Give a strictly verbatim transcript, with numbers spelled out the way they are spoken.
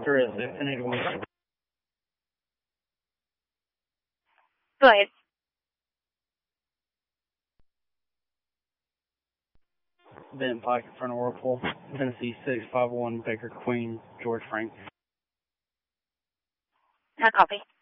There is. I need to wait. Go ahead. Ben Pike in front of Whirlpool. Tennessee six five one Baker Queen George Frank. I copy.